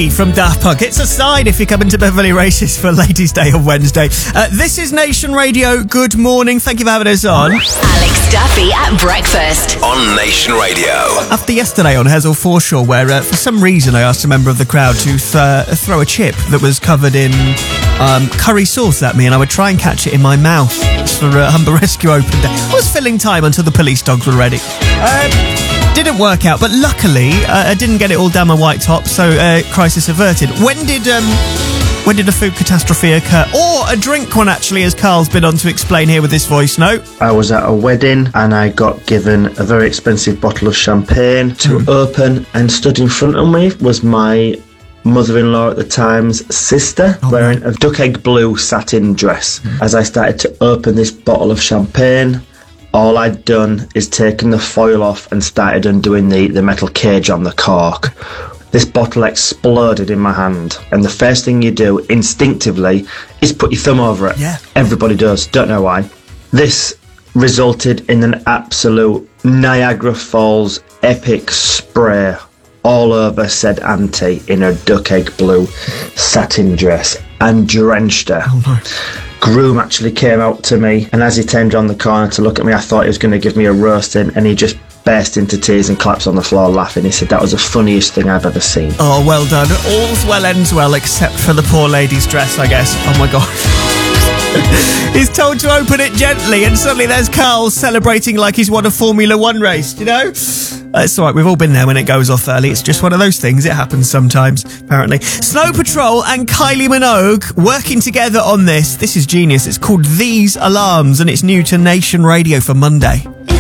Lucky from Daft Punk. It's a sign if you're coming to Beverley Races for Ladies' Day on Wednesday. This is Nation Radio. Good morning. Thank you for having us on. Alex Duffy at breakfast on Nation Radio. After yesterday on Hesel Foreshore, where for some reason I asked a member of the crowd to throw a chip that was covered in curry sauce at me, and I would try and catch it in my mouth for Humber Rescue Open Day. I was filling time until the police dogs were ready. Didn't work out, but luckily I didn't get it all down my white top, so crisis averted. When did a food catastrophe occur? Or a drink one, actually, as Carl's been on to explain here with this voice note. I was at a wedding and I got given a very expensive bottle of champagne to open, and stood in front of me was my mother-in-law at the time's sister, wearing a duck egg blue satin dress. As I started to open this bottle of champagne, all I'd done is taken the foil off and started undoing the metal cage on the cork. This bottle exploded in my hand, and the first thing you do instinctively is put your thumb over it. Yeah. Everybody does, don't know why. This resulted in an absolute Niagara Falls epic spray all over said auntie in her duck egg blue satin dress and drenched her. Oh no. Groom actually came out to me, and as he turned around the corner to look at me, I thought he was going to give me a roasting, and he just burst into tears and collapsed on the floor laughing. He said that was the funniest thing I've ever seen. Oh, well done. All's well ends well, except for the poor lady's dress, I guess. Oh my God. He's told to open it gently, and suddenly there's Carl celebrating like he's won a Formula One race, you know? It's all right, we've all been there when it goes off early. It's just one of those things. It happens sometimes, apparently. Snow Patrol and Kylie Minogue working together on this. This is genius. It's called These Alarms, and it's new to Nation Radio for Monday.